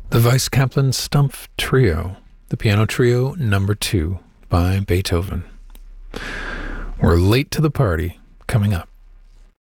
The Vice Kaplan Stumpf Trio, the Piano Trio number 2 by Beethoven. We're late to the party, coming up.